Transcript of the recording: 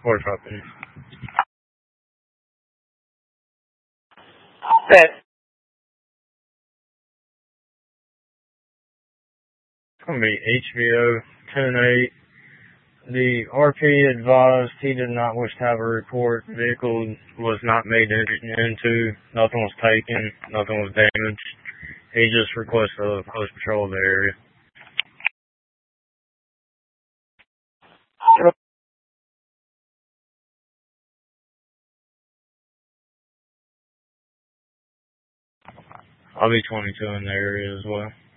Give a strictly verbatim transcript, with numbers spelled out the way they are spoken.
forty-five minutes. That It's going to be H V O ten eight. The R P advised he did not wish to have a report. Vehicle was not made into. Nothing was taken. Nothing was damaged. He just requested a close patrol of the area. I'll be twenty-two in the area as well.